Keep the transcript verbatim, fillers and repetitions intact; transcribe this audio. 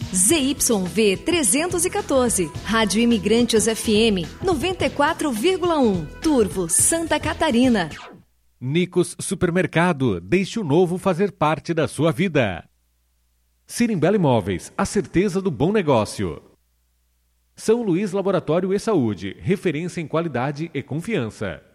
Z Y V trezentos e quatorze, Rádio Imigrantes F M noventa e quatro vírgula um, Turvo, Santa Catarina. Nicos Supermercado, deixe o novo fazer parte da sua vida. Sirimbela Imóveis, a certeza do bom negócio. São Luís Laboratório e Saúde, referência em qualidade e confiança.